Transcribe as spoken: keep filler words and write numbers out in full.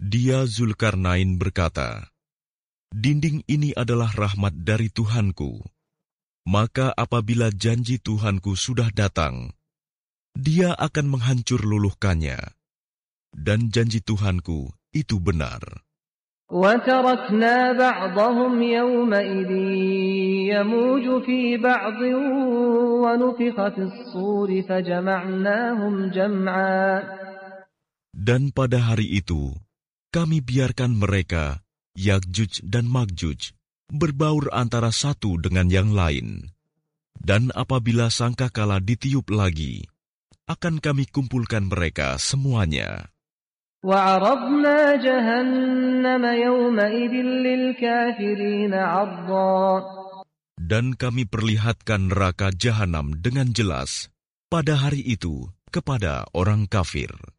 Dia Zulkarnain berkata, "Dinding ini adalah rahmat dari Tuhanku. Maka apabila janji Tuhanku sudah datang, Dia akan menghancur luluhkannya. Dan janji Tuhanku itu benar." وَتَرَكْنَا بَعْضَهُمْ يَوْمَئِذٍ يَمُوجُ فِي بَعْضٍ وَنُفِخَ فِي الصُّورِ فَجَمَعْنَاهُمْ جَمْعًا. Dan pada hari itu, kami biarkan mereka, Ya'juj dan Ma'juj, berbaur antara satu dengan yang lain. Dan apabila sangkakala ditiup lagi, akan kami kumpulkan mereka semuanya. وَعَرَضْنَا جَهَنَّمَ يَوْمَئِذٍ لِلْكَافِرِينَ عَرْضًا. Dan kami perlihatkan neraka Jahanam dengan jelas pada hari itu kepada orang kafir.